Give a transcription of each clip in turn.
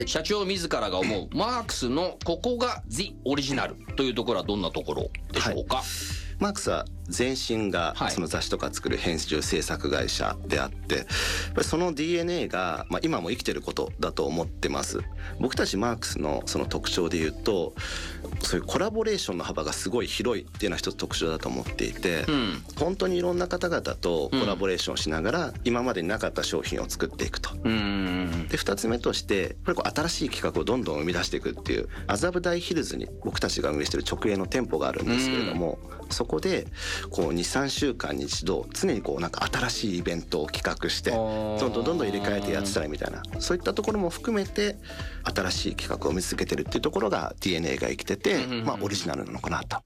社長自らが思うマークスのここが The オリジナルというところはどんなところでしょうか？ マークスは前身がその雑誌とか作る編集制作会社であって、やっぱりその DNA が今も生きてることだと思ってます。僕たちマークスのその特徴で言うと、そういうコラボレーションの幅がすごい広いっていうのは一つ特徴だと思っていて、本当にいろんな方々とコラボレーションしながら今までになかった商品を作っていくと。で2つ目としてやっぱり新しい企画をどんどん生み出していくっていう麻布台ヒルズに僕たちが運営している直営の店舗があるんですけれども、そこでこう 2,3 週間に一度常にこうなんか新しいイベントを企画してどんどん入れ替えてやってたらみたいな、そういったところも含めて新しい企画を見つけてるっていうところが DNA が生きてて、オリジナルなのかなと。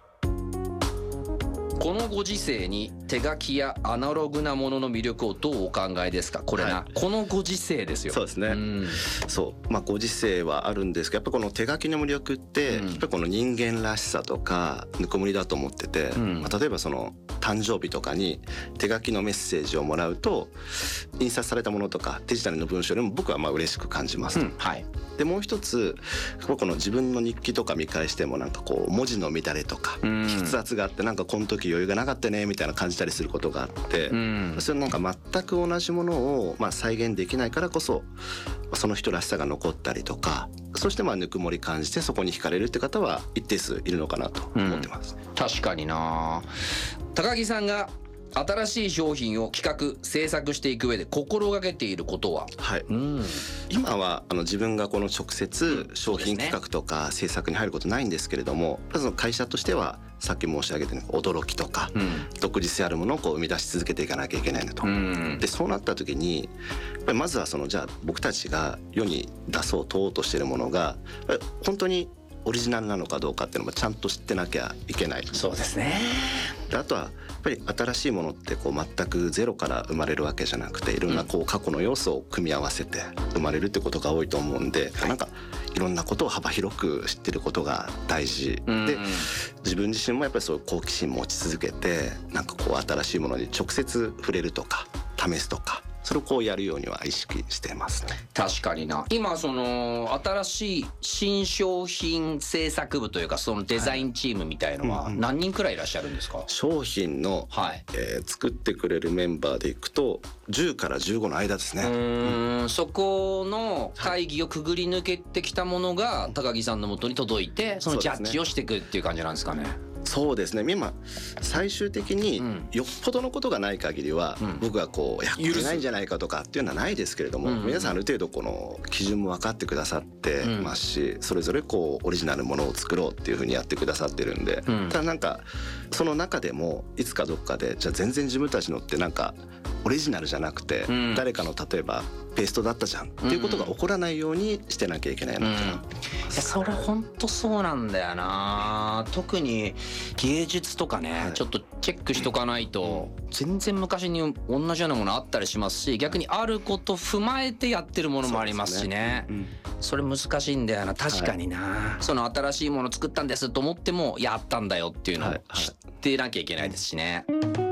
このご時世に手書きやアナログなものの魅力をどうお考えですか？これな、このご時世ですよ。 そうですね、そうご時世はあるんですけど、やっぱこの手書きの魅力って、やっぱりこの人間らしさとかぬくもりだと思ってて、例えばその誕生日とかに手書きのメッセージをもらうと印刷されたものとかデジタルの文章でも僕は嬉しく感じますと、でもう一つこの自分の日記とか見返してもなんかこう文字の乱れとか筆圧があってなんかこの時余裕がなかったねみたいな感じたりすることがあって、それなんか全く同じものを再現できないからこそその人らしさが残ったりとか、そしてぬくもり感じてそこに惹かれるって方は一定数いるのかなと思ってます。 確かにな。高木さんが新しい商品を企画制作していく上で心がけていることは？ 今は自分がこの直接商品企画とか制作に入ることないんですけれども、その会社としてはさっき申し上げたように驚きとか、独自性あるものをこう生み出し続けていかなきゃいけないなと。でそうなった時にやっぱりまずはじゃあ僕たちが世に出そう問おうとしているものが本当にオリジナルなのかどうかっていうのもちゃんと知ってなきゃいけない。 そうですね。 であとはやっぱり新しいものってこう全くゼロから生まれるわけじゃなくて、いろんなこう過去の要素を組み合わせて生まれるってことが多いと思うんで、なんかいろんなことを幅広く知ってることが大事で、自分自身もやっぱりそういう好奇心持ち続けてなんかこう新しいものに直接触れるとか試すとか、それをこうやるようには意識してますね。 確かにな。今その新しい新商品制作部というかそのデザインチームみたいのは何人くらいいらっしゃるんですか？ 商品の、作ってくれるメンバーでいくと10から15の間ですね。 そこの会議をくぐり抜けてきたものが高木さんの元に届いて、そのジャッジをしていくっていう感じなんですかね。 そうですね。今最終的によっぽどのことがない限りは、僕はこう許せないんじゃないかとかっていうのはないですけれども、皆さんある程度この基準も分かってくださってますし、それぞれこうオリジナルものを作ろうっていうふうにやってくださってるんで、ただなんかその中でもいつかどっかでじゃあ全然自分たちのってなんかオリジナルじゃなくて、誰かの例えばペーストだったじゃんっていうことが起こらないようにしてなきゃいけないなってな。 それ本当そうなんだよな。特に芸術とかね、ちょっとチェックしとかないと全然昔に同じようなものあったりしますし、逆にあること踏まえてやってるものもありますしね。それ難しいんだよな。確かにな、その新しいもの作ったんですと思ってもやったんだよっていうのを知ってなきゃいけないですしね。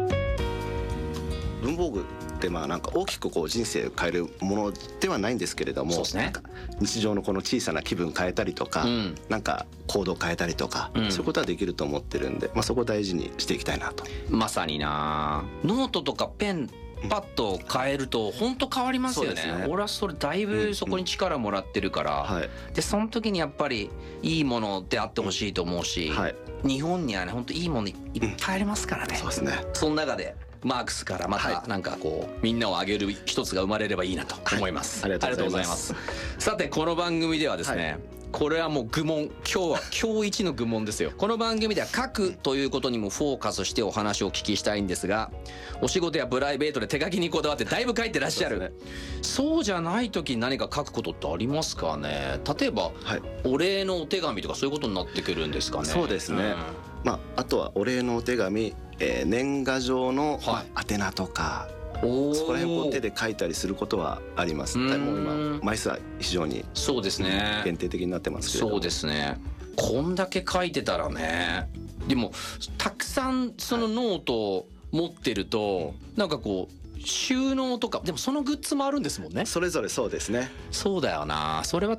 文房具ってなんか大きくこう人生を変えるものではないんですけれども、なんか日常のこの小さな気分変えたりとか、なんか行動変えたりとか、そういうことはできると思ってるんで、そこを大事にしていきたいなと。まさにな。ノートとかペンパッと変えると本当変わりますよね。俺はそれだいぶそこに力もらってるから、でその時にやっぱりいいものであってほしいと思うし、日本にはね本当いいものいっぱいありますからね。そうですね。その中でマークスからまたなんかこうみんなを挙げる一つが生まれればいいなと思います。ありがとうございます。さてこの番組ではですね、これはもう愚問、今日一の愚問ですよ。この番組では書くということにもフォーカスしてお話をお聞きしたいんですが、お仕事やプライベートで手書きにこだわってだいぶ書いてらっしゃる。そうじゃない時に何か書くことってありますかね。例えば、お礼のお手紙とかそういうことになってくるんですかね。 そうですね、あとはお礼のお手紙、年賀状の宛名とか、そこら辺を手で書いたりすることはあります。でも今枚数は非常に限定的になってますけど。 そうですね。こんだけ書いてたらね。でもたくさんそのノートを持ってるとなんかこう収納とかでもそのグッズもあるんですもんね。 それぞれそうですね。 そうだよな、それは